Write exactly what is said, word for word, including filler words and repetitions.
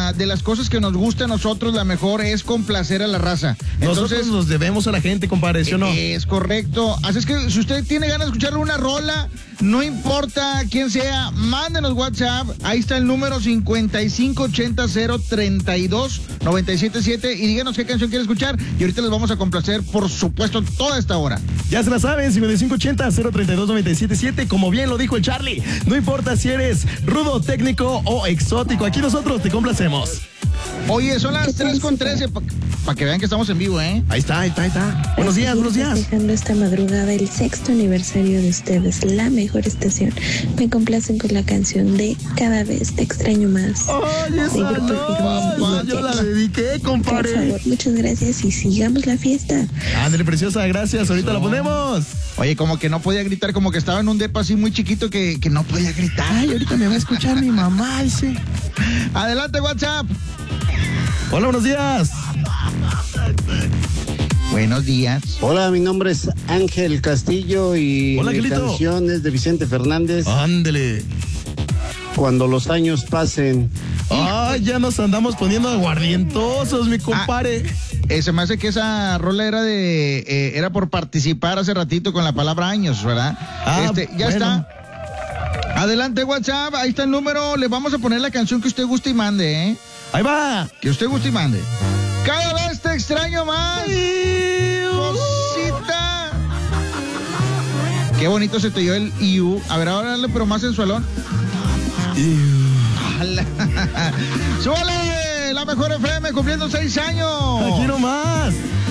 la, de las cosas que nos gusta a nosotros, la mejor es complacer a la raza. Entonces, nosotros nos debemos a la gente, compadre, ¿sí o no? Es correcto. Así es que si usted tiene ganas de escuchar una rola, no importa quién sea, mándenos WhatsApp. Ahí está el número cincuenta y cinco ochenta cero treinta y dos noventa y siete siete y díganos qué canción quiere escuchar y ahorita les vamos a complacer, por supuesto, toda esta hora. Ya se la saben, cincuenta y cinco ochenta cero treinta y dos noventa y siete siete, como bien lo dijo el Charlie. No importa si eres rudo, técnico o exótico, aquí nosotros te complacemos. Oye, son las tres con trece, para pa que vean que estamos en vivo, ¿eh? Ahí está, ahí está, ahí está. Buenos días, buenos días. Festejando esta madrugada el sexto aniversario de ustedes, la mejor estación. Me complacen con la canción de Cada vez te extraño más. Oye, esa no, papá, yo la dediqué, compadre. Por favor, muchas gracias y sigamos la fiesta. Ándale, preciosa, gracias, ahorita no. La ponemos. Oye, como que no podía gritar, como que estaba en un depa así muy chiquito que, que no podía gritar. Ay, ahorita me va a escuchar mi mamá, dice. Adelante, WhatsApp. Hola, buenos días. Buenos días. Hola, mi nombre es Ángel Castillo y Hola, mi Angelito. canción es de Vicente Fernández. Ándele. Cuando los años pasen. Ay, ya nos andamos poniendo aguardientosos, mi compadre. Ah, eh, se me hace que esa rola era de eh, era por participar hace ratito con la palabra años, ¿verdad? Ah, este, ya bueno. está. Adelante, WhatsApp, ahí está el número. Le vamos a poner la canción que usted guste y mande, ¿eh? Ahí va. Que usted guste y mande. Cada vez te extraño más. Cosita. Qué bonito se te dio el iu. A ver, ahora dale, pero más sensualón. ¡Súbale! La mejor F M cumpliendo seis años. Aquí nomás.